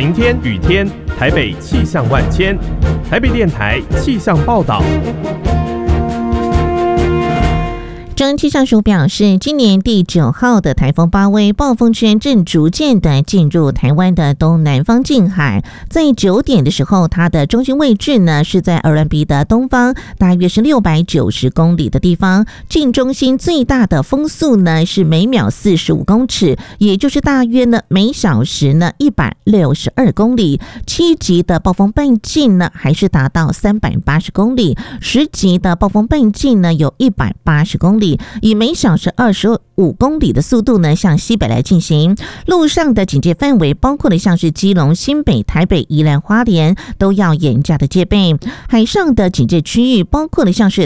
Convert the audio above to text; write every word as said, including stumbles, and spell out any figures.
晴天、雨天，台北气象万千。台北电台气象报道。 中央气象署表示，今年第九号的台风巴威暴风圈正逐渐的进入台湾的东南方近海。在九点的时候，它的中心位置呢是在鹅銮鼻的东方，大约是六百九十公里的地方。近中心最大的风速呢是每秒四十五公尺，也就是大约呢每小时呢一百六十二公里。七级的暴风半径呢还是达到三百八十公里，十级的暴风半径呢有一百八十公里。以每小时二十五公里的速度呢向西北来进行。陆上的警戒范围包括了像是基隆、新北、台北、宜兰、花莲都要严加的戒备。海上的警戒区域包括了像是